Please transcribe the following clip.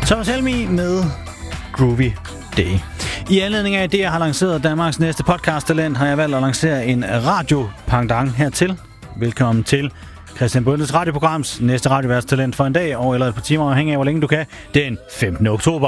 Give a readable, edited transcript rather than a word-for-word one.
Thomas Helmig med Groovy Day. I anledning af det, jeg har lanceret Danmarks næste podcast-talent, har jeg valgt at lancere en radio-pendant hertil. Velkommen til Christian Bundes radioprograms næste radioværtstalent for en dag, eller et par timer, afhængig af, hvor længe du kan, den 15. oktober.